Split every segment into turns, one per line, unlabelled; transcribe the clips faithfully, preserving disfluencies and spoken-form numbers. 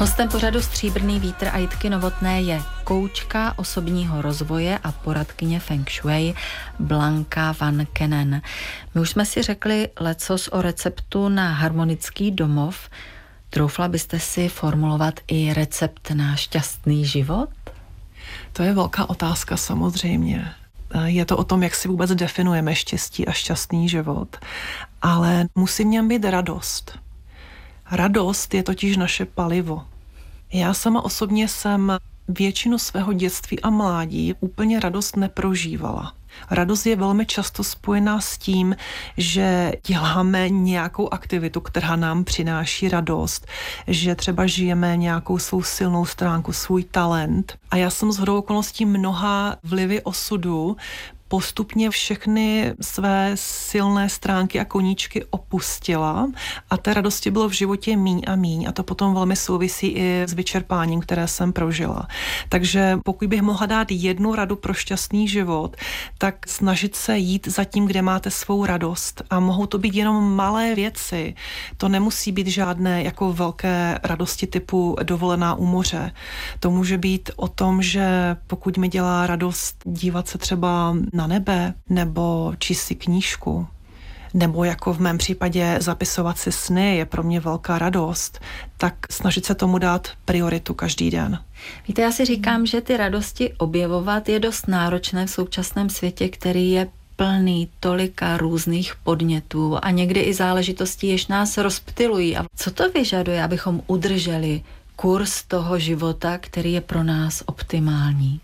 Hostem pořadu Stříbrný vítr a Jitky Novotné je koučka osobního rozvoje a poradkyně Feng Shui Blanka Van Kenen. My už jsme si řekli lecos o receptu na harmonický domov. Troufla byste si formulovat i recept na šťastný život?
To je velká otázka samozřejmě. Je to o tom, jak si vůbec definujeme štěstí a šťastný život. Ale musí v něm být radost. Radost je totiž naše palivo. Já sama osobně jsem většinu svého dětství a mládí úplně radost neprožívala. Radost je velmi často spojená s tím, že děláme nějakou aktivitu, která nám přináší radost, že třeba žijeme nějakou svou silnou stránku, svůj talent. A já jsem shodou okolností mnoha vlivy osudu postupně všechny své silné stránky a koníčky opustila a té radosti bylo v životě míň a míň a to potom velmi souvisí i s vyčerpáním, které jsem prožila. Takže pokud bych mohla dát jednu radu pro šťastný život, tak snažit se jít za tím, kde máte svou radost a mohou to být jenom malé věci. To nemusí být žádné jako velké radosti typu dovolená u moře. To může být o tom, že pokud mi dělá radost dívat se třeba na nebe, nebo číst si knížku, nebo jako v mém případě zapisovat si sny je pro mě velká radost, tak snažit se tomu dát prioritu každý den.
Víte, já si říkám, že ty radosti objevovat je dost náročné v současném světě, který je plný tolika různých podnětů a někdy i záležitostí, jež nás rozptylují. A co to vyžaduje, abychom udrželi kurz toho života, který je pro nás optimální?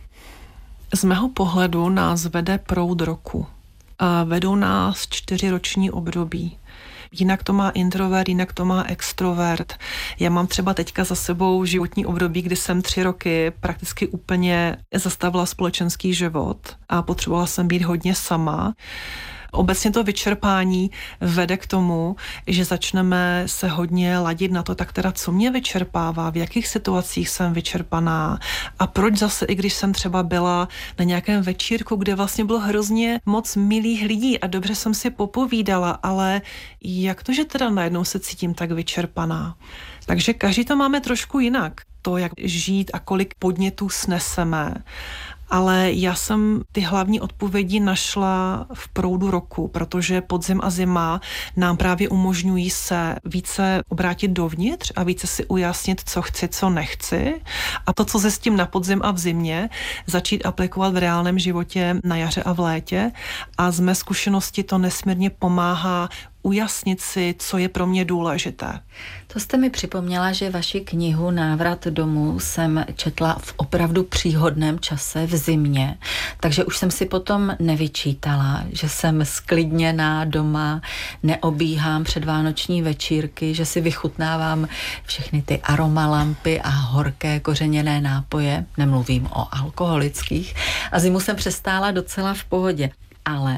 Z mého pohledu nás vede proud roku. A vedou nás čtyřiroční období. Jinak to má introvert, jinak to má extrovert. Já mám třeba teďka za sebou životní období, kdy jsem tři roky prakticky úplně zastavila společenský život a potřebovala jsem být hodně sama. Obecně to vyčerpání vede k tomu, že začneme se hodně ladit na to, tak teda co mě vyčerpává, v jakých situacích jsem vyčerpaná a proč zase, i když jsem třeba byla na nějakém večírku, kde vlastně bylo hrozně moc milých lidí a dobře jsem si popovídala, ale jak to, že teda najednou se cítím tak vyčerpaná? Takže každý to máme trošku jinak. To, jak žít a kolik podnětů sneseme. Ale já jsem ty hlavní odpovědi našla v proudu roku, protože podzim a zima nám právě umožňují se více obrátit dovnitř a více si ujasnit, co chci, co nechci. A to, co zjistím na podzim a v zimě, začít aplikovat v reálném životě na jaře a v létě. A z mé zkušenosti to nesmírně pomáhá ujasnit si, co je pro mě důležité.
To jste mi připomněla, že vaši knihu Návrat domů jsem četla v opravdu příhodném čase v zimě, takže už jsem si potom nevyčítala, že jsem sklidněná doma, neobíhám předvánoční večírky, že si vychutnávám všechny ty aromalampy a horké kořeněné nápoje, nemluvím o alkoholických, a zimu jsem přestála docela v pohodě. Ale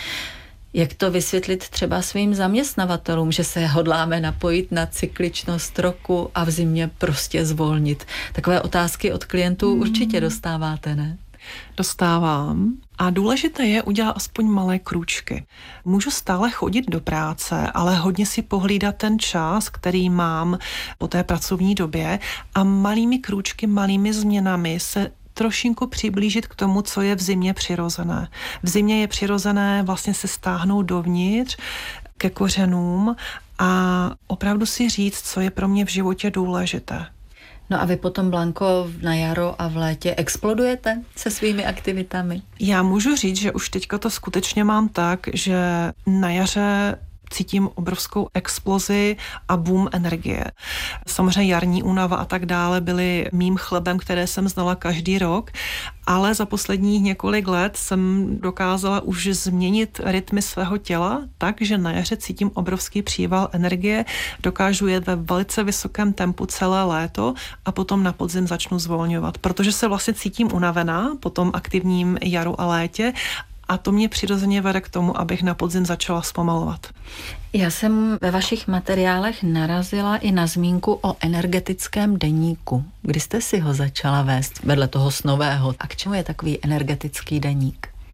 jak to vysvětlit třeba svým zaměstnavatelům, že se hodláme napojit na cykličnost roku a v zimě prostě zvolnit? Takové otázky od klientů hmm. určitě dostáváte, ne?
Dostávám. A důležité je udělat aspoň malé krůčky. Můžu stále chodit do práce, ale hodně si pohlídat ten čas, který mám po té pracovní době a malými krůčky, malými změnami se trošinku přiblížit k tomu, co je v zimě přirozené. V zimě je přirozené vlastně se stáhnout dovnitř ke kořenům a opravdu si říct, co je pro mě v životě důležité.
No a vy potom, Blanko, na jaro a v létě explodujete se svými aktivitami?
Já můžu říct, že už teďka to skutečně mám tak, že na jaře cítím obrovskou explozi a boom energie. Samozřejmě jarní únava a tak dále byly mým chlebem, které jsem znala každý rok, ale za posledních několik let jsem dokázala už změnit rytmy svého těla tak, že na jaře cítím obrovský příval energie, dokážu jet ve velice vysokém tempu celé léto a potom na podzim začnu zvolňovat, protože se vlastně cítím unavená po tom aktivním jaru a létě. A to mě přirozeně vede k tomu, abych na podzim začala zpomalovat.
Já jsem ve vašich materiálech narazila i na zmínku o energetickém deníku. Kdy jste si ho začala vést vedle toho snového? A k čemu je takový energetický deník?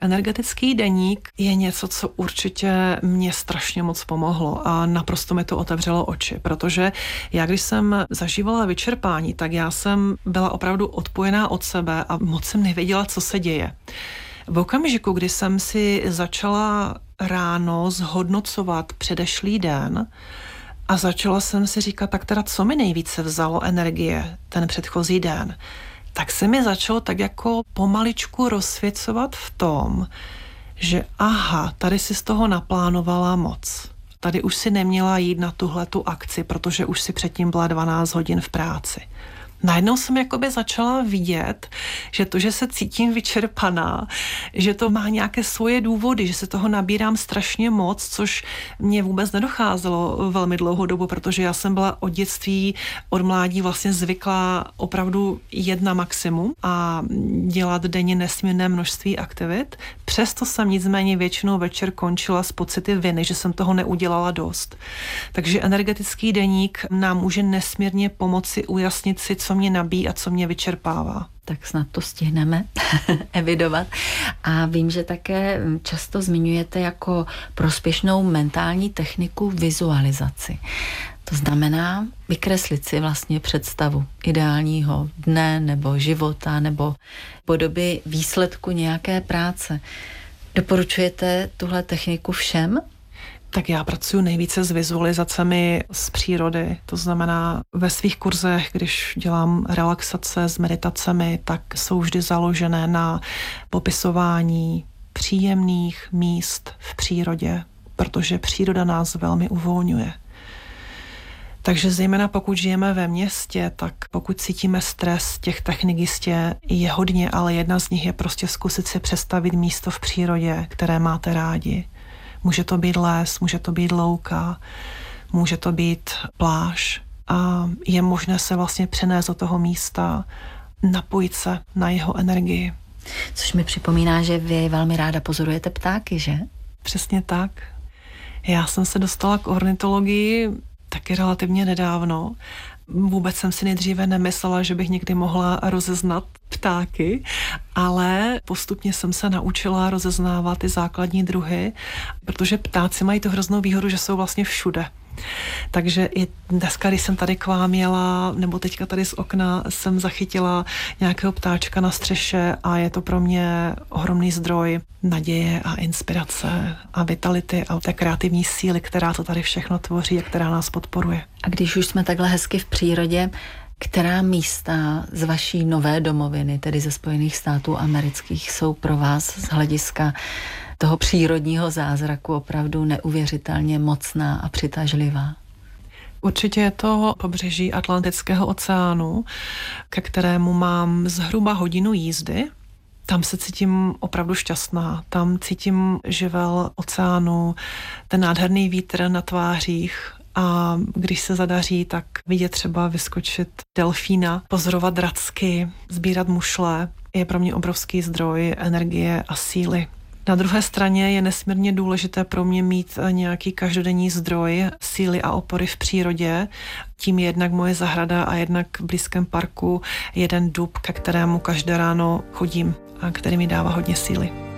Energetický deník je něco, co určitě mě strašně moc pomohlo a naprosto mi to otevřelo oči, protože já, když jsem zažívala vyčerpání, tak já jsem byla opravdu odpojená od sebe a moc jsem nevěděla, co se děje. V okamžiku, kdy jsem si začala ráno zhodnocovat předešlý den a začala jsem si říkat, tak teda co mi nejvíce vzalo energie ten předchozí den, tak se mi začalo tak jako pomaličku rozsvěcovat v tom, že aha, tady si z toho naplánovala moc. Tady už si neměla jít na tuhletu akci, protože už si předtím byla dvanáct hodin v práci. Najednou jsem jakoby začala vidět, že to, že se cítím vyčerpaná, že to má nějaké svoje důvody, že se toho nabírám strašně moc, což mě vůbec nedocházelo velmi dlouhou dobu, protože já jsem byla od dětství, od mládí vlastně zvyklá opravdu jet na maximum a dělat denně nesmírné množství aktivit. Přesto jsem nicméně většinou večer končila s pocity viny, že jsem toho neudělala dost. Takže energetický deník nám může nesmírně pomoci ujasnit si, co mě nabíjí a co mě vyčerpává.
Tak snad to stihneme evidovat. A vím, že také často zmiňujete jako prospěšnou mentální techniku vizualizaci. To znamená vykreslit si vlastně představu ideálního dne nebo života nebo podoby výsledku nějaké práce. Doporučujete tuhle techniku všem?
Tak já pracuji nejvíce s vizualizacemi z přírody. To znamená, ve svých kurzech, když dělám relaxace s meditacemi, tak jsou vždy založené na popisování příjemných míst v přírodě, protože příroda nás velmi uvolňuje. Takže zejména pokud žijeme ve městě, tak pokud cítíme stres, těch technik jistě je hodně, ale jedna z nich je prostě zkusit si představit místo v přírodě, které máte rádi. Může to být les, může to být louka, může to být pláž a je možné se vlastně přenést do toho místa, napojit se na jeho energii.
Což mi připomíná, že vy velmi ráda pozorujete ptáky, že?
Přesně tak. Já jsem se dostala k ornitologii taky relativně nedávno. Vůbec jsem si nejdříve nemyslela, že bych někdy mohla rozeznat ptáky, ale postupně jsem se naučila rozeznávat ty základní druhy, protože ptáci mají tu hroznou výhodu, že jsou vlastně všude. Takže i dneska, když jsem tady k vám jela, nebo teďka tady z okna jsem zachytila nějakého ptáčka na střeše a je to pro mě ohromný zdroj naděje a inspirace a vitality a té kreativní síly, která to tady všechno tvoří a která nás podporuje.
A když už jsme takhle hezky v přírodě, která místa z vaší nové domoviny, tedy ze Spojených států amerických, jsou pro vás z hlediska toho přírodního zázraku opravdu neuvěřitelně mocná a přitažlivá?
Určitě je to pobřeží Atlantického oceánu, ke kterému mám zhruba hodinu jízdy. Tam se cítím opravdu šťastná. Tam cítím živel oceánu, ten nádherný vítr na tvářích. A když se zadaří, tak vidět třeba vyskočit delfína, pozorovat dracky, sbírat mušle, je pro mě obrovský zdroj energie a síly. Na druhé straně je nesmírně důležité pro mě mít nějaký každodenní zdroj síly a opory v přírodě. Tím je jednak moje zahrada a jednak v blízkém parku jeden dub, ke kterému každé ráno chodím a který mi dává hodně síly.